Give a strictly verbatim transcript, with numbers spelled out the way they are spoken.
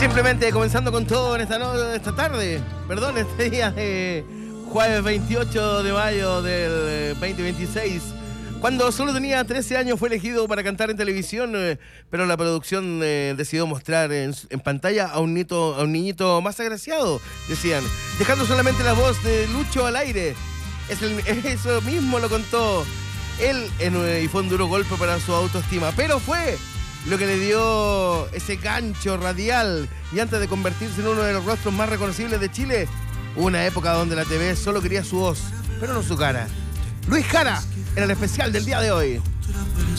Simplemente comenzando con todo en esta, no, esta tarde, perdón, este día de jueves veintiocho de mayo del veinte veintiséis. Cuando solo tenía trece años fue elegido para cantar en televisión, eh, pero la producción eh, decidió mostrar en, en pantalla a un, nito, a un niñito más agraciado, decían, dejando solamente la voz de Lucho al aire. Es el, eso mismo lo contó él en, y fue un duro golpe para su autoestima, pero fue lo que le dio ese gancho radial y antes de convertirse en uno de los rostros más reconocibles de Chile, hubo una época donde la T V solo quería su voz, pero no su cara. Luis Jara, en el especial del día de hoy.